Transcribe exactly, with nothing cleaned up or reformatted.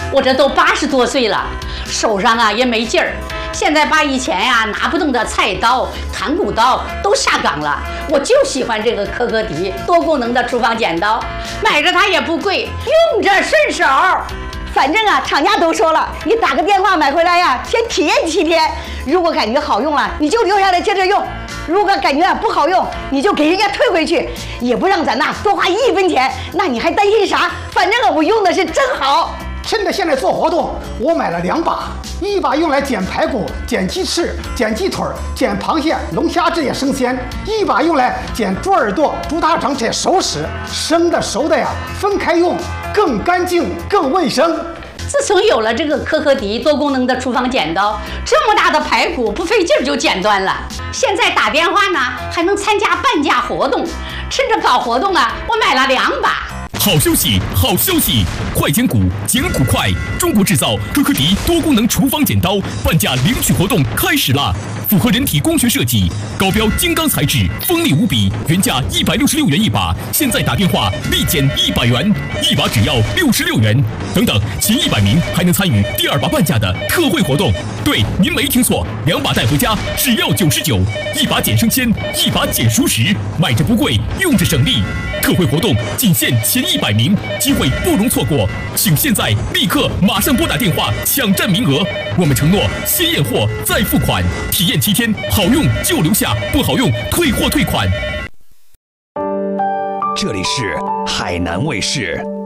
我这都八十多岁了，手上啊也没劲儿。现在把以前呀、啊、拿不动的菜刀、砍骨刀都下岗了，我就喜欢这个科科迪多功能的厨房剪刀，买着它也不贵，用着顺手。 反正啊，厂家都说了，你打个电话买回来呀，先体验七天。如果感觉好用了，你就留下来接着用；如果感觉不好用，你就给人家退回去，也不让咱呐多花一分钱。那你还担心啥？反正啊，我用的是真好。 趁着现在做活动，我买了两把，一把用来剪排骨、剪鸡翅、剪鸡腿、剪螃蟹、龙虾这些生鲜；一把用来剪猪耳朵、猪大肠这些熟食。生的熟的呀，分开用，更干净、更卫生。 自从有了这个科科迪多功能的厨房剪刀，这么大的排骨不费劲儿就剪断了。现在打电话呢，还能参加半价活动。趁着搞活动啊，我买了两把。 好消息，好消息！快剪骨，剪骨快！中国制造科科迪多功能厨房剪刀半价领取活动开始啦！符合人体工学设计，高标金刚材质，锋利无比，原价一百六十六元一把，现在打电话立减一百元，一把只要六十六元。等等，前一百名还能参与第二把半价的特惠活动。对，您没听错，两把带回家只要九十九，一把减生鲜，一把减熟食，买着不贵，用着省力。特惠活动仅限前一百名，机会不容错过，请现在立刻马上拨打电话抢占名额。我们承诺先验货再付款，体验七天，好用就留下，不好用退货退款。 这里是海南卫视。